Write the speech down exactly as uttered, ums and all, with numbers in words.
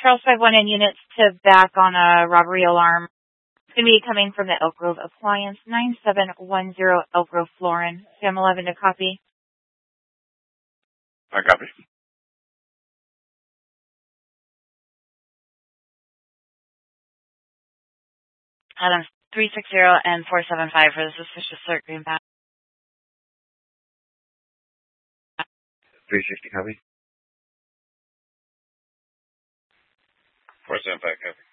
Charles five one in units to back on a robbery alarm. It's going to be coming from the Elk Grove Appliance, nine seven one zero Elk Grove, Florin. Sam eleven to copy. I copy. Adams three six zero and four seven five for the suspicious alert greenback. three sixty copy. four seven five copy.